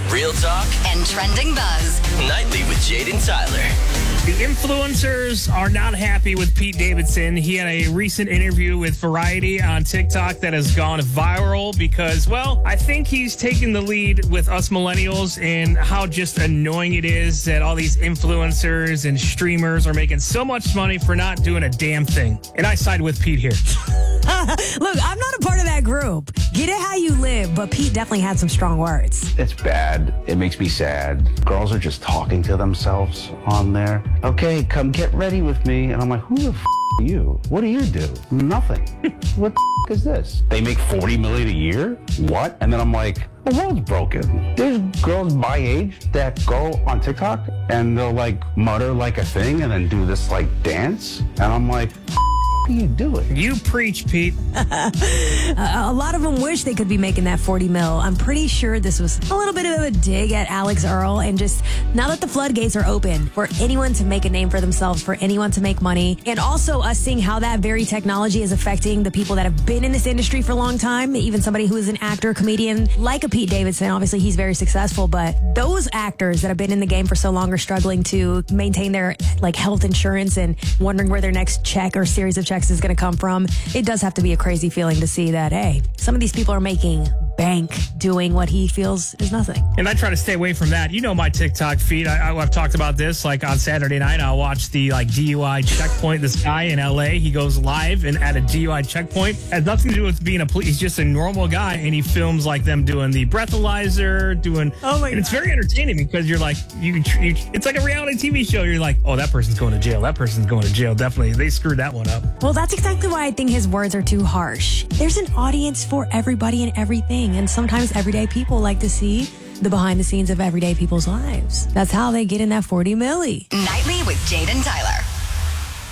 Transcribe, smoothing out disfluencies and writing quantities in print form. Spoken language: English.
Real talk and trending buzz. nightly with Jaden Tyler. The influencers are not happy with Pete Davidson. He had a recent interview with Variety on TikTok that has gone viral because, well, I think he's taking the lead with us millennials in how just annoying it is that all these influencers and streamers are making so much money for not doing a damn thing. And I side with Pete here. Look, I'm not a part of that group. Get it how you live, but Pete definitely had some strong words. It's bad. It makes me sad. Girls are just talking to themselves on there. Okay, come get ready with me. And I'm like, who the are you? What do you do? Nothing. What the is this? They make $40 million a year? What? And then I'm like, the world's broken. There's girls my age that go on TikTok and they'll like mutter like a thing and then do this like dance. And I'm like, what are you doing? You preach, Pete. A lot of them wish they could be making that 40 mil. I'm pretty sure this was a little bit of a dig at Alex Earl. And just now that the floodgates are open for anyone to make a name for themselves, for anyone to make money, and also us seeing how that very technology is affecting the people that have been in this industry for a long time, even somebody who is an actor, comedian, like a Pete Davidson. Obviously, he's very successful, but those actors that have been in the game for so long are struggling to maintain their like health insurance and wondering where their next check or series of checks is going to come from. It does have to be a crazy feeling to see that, hey, some of these people are making bank doing what he feels is nothing. And I try to stay away from that. You know my TikTok feed. I've talked about this. Like on Saturday night, I'll watch the like DUI checkpoint. This guy in LA, he goes live and at a DUI checkpoint. Has nothing to do with being a police. He's just a normal guy, and he films like them doing the breathalyzer, doing. Oh my! And it's very entertaining because you're like it's like a reality TV show. You're like, oh, that person's going to jail. That person's going to jail. Definitely, they screwed that one up. Well, that's exactly why I think his words are too harsh. There's an audience for everybody and everything. And sometimes everyday people like to see the behind the scenes of everyday people's lives. That's how they get in that 40 milli. Nightly with Jaden Tyler.